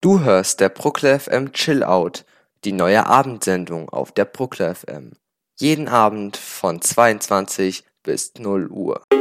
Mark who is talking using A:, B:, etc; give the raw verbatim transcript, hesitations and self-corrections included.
A: Du hörst der Bruckler F M Chill Out, die neue Abendsendung auf der Bruckler F M. Jeden Abend von zweiundzwanzig bis null Uhr.